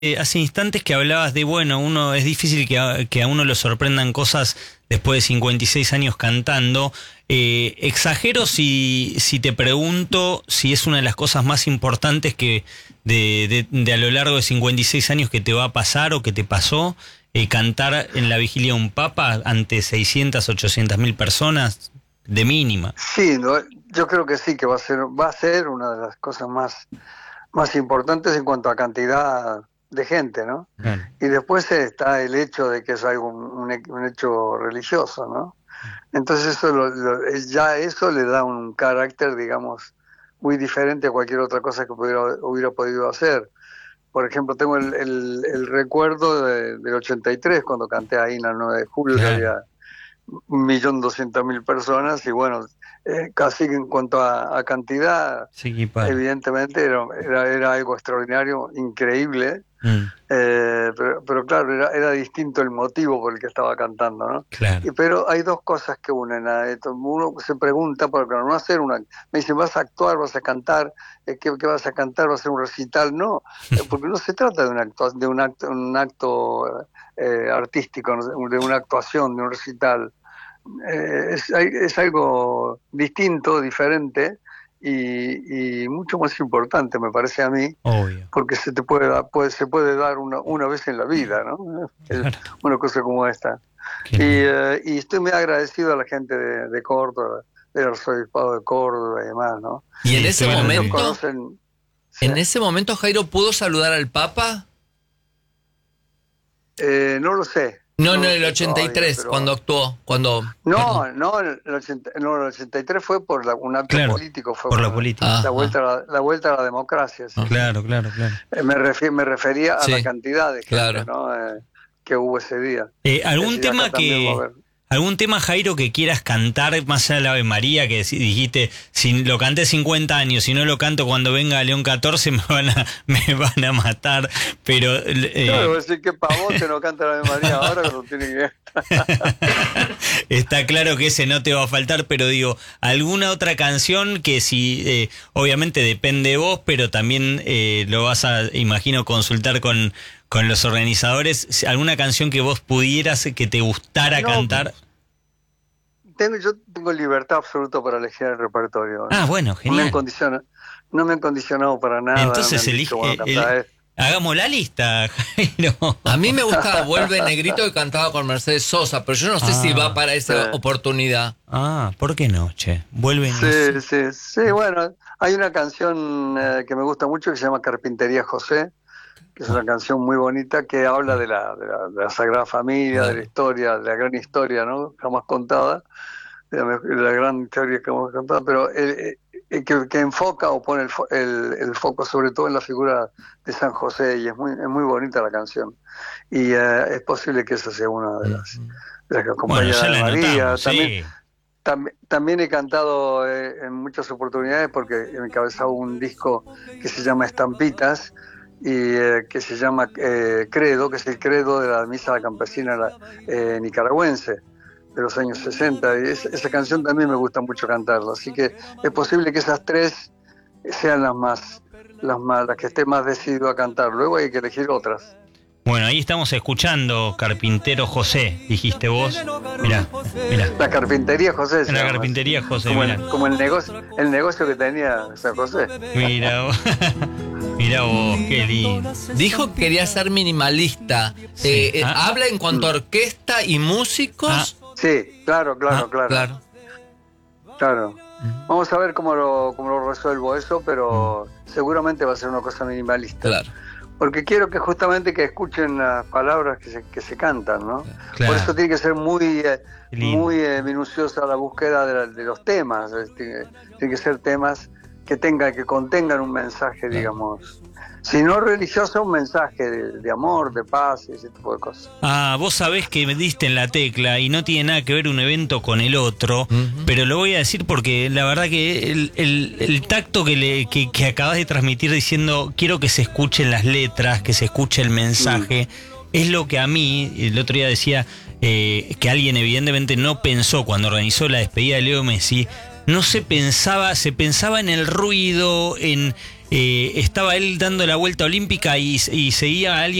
Hace instantes que hablabas de, bueno, uno es difícil que a uno lo sorprendan cosas después de 56 años cantando. Exagero si te pregunto si es una de las cosas más importantes que de a lo largo de 56 años que te va a pasar o que te pasó, cantar en la vigilia de un papa ante 600, 800 mil personas de mínima. Sí, yo creo que sí, que va a ser una de las cosas más importantes en cuanto a cantidad de gente, ¿no? Claro. Y después está el hecho de que es algo un hecho religioso, ¿no? Entonces ya eso le da un carácter, digamos, muy diferente a cualquier otra cosa que hubiera podido hacer. Por ejemplo, tengo el recuerdo del 83, cuando canté ahí en el 9 de julio, que Claro. había 1.200.000 personas, y bueno, casi en cuanto a cantidad, Sí, para. evidentemente era algo extraordinario, increíble, Mm, pero claro, era distinto el motivo por el que estaba cantando, ¿no? claro. Pero hay dos cosas que unen a esto. Uno se pregunta, porque no hacer me dicen, ¿vas a actuar, vas a cantar? ¿Qué vas a cantar? ¿Vas a hacer un recital? No, porque no se trata de un acto artístico, de una actuación, de un recital. Es algo distinto, diferente y mucho más importante, me parece a mí, Obvio. porque se puede dar una vez en la vida, ¿no? Claro. Una cosa como esta. Qué lindo. Y estoy muy agradecido a la gente de Córdoba, del arzobispado de Córdoba y demás, ¿no? Y en Sí, ese estuvieron Ellos bien. momento, conocen... Sí. Jairo, ¿pudo saludar al Papa? No lo sé. No, No en lo el sé 83, todavía, pero... cuando actuó, No, perdón. no, el 83 fue por un acto Claro, político, fue por la por política. la Ajá, vuelta a la democracia, sí, sí. Claro, claro, claro. Me refería a la sí, cantidad de gente, claro. ¿no? Que hubo ese día. ¿Algún Ese día acá tema también va a haber. algún tema, Jairo, que quieras cantar más allá del Ave María, que dijiste, si lo canté 50 años, si no lo canto cuando venga León 14 me van a matar, pero Claro, voy a decir que pavote no canta la Ave María ahora, que no tiene que... está claro que ese no te va a faltar, pero digo, alguna otra canción que si, obviamente depende de vos, pero también lo vas a, imagino, consultar con los organizadores, alguna canción que vos pudieras, que te gustara No, cantar. yo tengo libertad absoluta para elegir el repertorio, Ah, ¿no? bueno, No me han genial. no me han condicionado para nada, no me Entonces han dicho, bueno, cantá esto. hagamos la lista, Jairo. A mí me gustaba Vuelve Negrito, que cantaba con Mercedes Sosa, pero yo no sé si va para esa Sí. oportunidad. ¿Por qué no, che? Vuelven. Sí, bueno, hay una canción que me gusta mucho que se llama Carpintería José, que es una canción muy bonita que habla de la Sagrada Familia, de la Claro. historia, de la gran historia, ¿no? Jamás contada, de la gran historia que hemos contado, pero que enfoca o pone el foco sobre todo en la figura de San José, y es muy bonita la canción. Y es posible que esa sea una de las que Bueno, acompaña ya a la María. anotamos, sí. También he cantado en muchas oportunidades, porque he encabezado un disco que se llama Estampitas y que se llama Credo, que es el credo de la misa campesina nicaragüense de los años 60. Y esa canción también me gusta mucho cantarla, así que es posible que esas tres sean las que esté más decidido a cantar. Luego hay que elegir otras. Bueno, ahí estamos escuchando Carpintero José, dijiste vos. Mirá, mirá. La Carpintería José se En la llama, Carpintería José, como mirá. como el negocio que tenía San José. Mirá vos. Mirá vos, qué lindo. Dijo que quería ser minimalista. Sí. ¿Habla en cuanto a orquesta y músicos? Sí, claro. Claro. Vamos a ver cómo lo resuelvo eso, pero seguramente va a ser una cosa minimalista. Claro. Porque quiero que justamente que escuchen las palabras que se cantan, ¿no? Claro. Por eso tiene que ser muy Lindo. minuciosa la búsqueda de los temas. Tiene que ser temas que contengan un mensaje, digamos. Si no religioso, un mensaje de amor, de paz y ese tipo de cosas. Vos sabés que me diste en la tecla y no tiene nada que ver un evento con el otro, pero lo voy a decir porque la verdad que el tacto que acabas de transmitir diciendo quiero que se escuchen las letras, que se escuche el mensaje, es lo que a mí, el otro día decía que alguien evidentemente no pensó cuando organizó la despedida de Leo Messi, no se pensaba en el ruido, en estaba él dando la vuelta olímpica y seguía a alguien